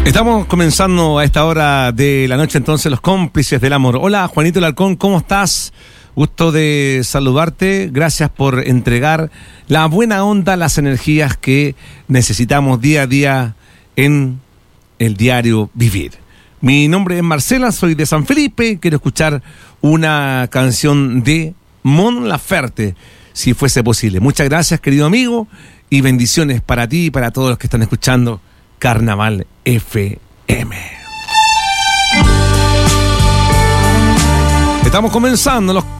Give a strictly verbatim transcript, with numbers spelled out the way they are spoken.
Estamos comenzando a esta hora de la noche entonces los cómplices del amor. Hola Juanito Larcón, ¿cómo estás? Gusto de saludarte, gracias por entregar la buena onda, las energías que necesitamos día a día en el diario vivir. Mi nombre es Marcela, soy de San Felipe, quiero escuchar una canción de Mon Laferte, si fuese posible. Muchas gracias, querido amigo, y bendiciones para ti y para todos los que están escuchando Carnaval F M. Estamos comenzando los